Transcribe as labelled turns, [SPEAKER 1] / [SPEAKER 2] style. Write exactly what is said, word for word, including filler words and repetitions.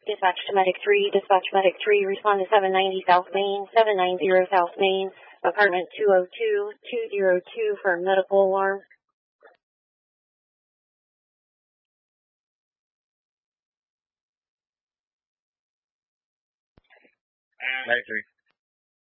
[SPEAKER 1] Dispatch to Medic three, Dispatch Medic three, respond to seven ninety South Main, seven ninety South Main, apartment two oh two, two oh two for medical alarm.
[SPEAKER 2] Medic three.